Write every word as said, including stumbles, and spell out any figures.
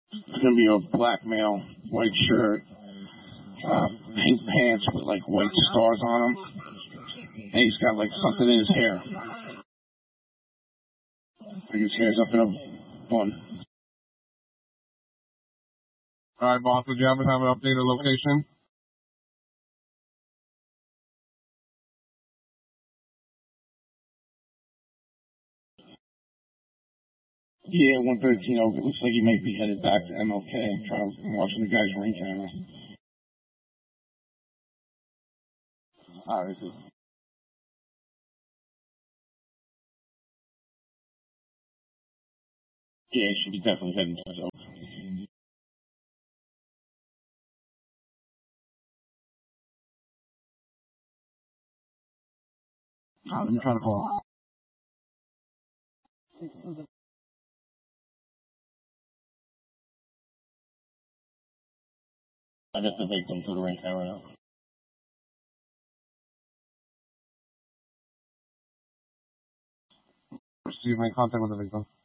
It's gonna be a black male, white shirt, uh, pink pants with like white stars on them, and he's got like something in his hair. Like his hair's up in a bun. All right, boss. Would you happen to have an updated location? Yeah, one thirteen over. It looks like he might be headed back to M L K. I'm trying, I'm watching the guy's ring camera. Obviously. Yeah, he should be definitely heading towards Oak. I'm trying to call. I got the victim to the ring camera now. Receive my contact with the victim.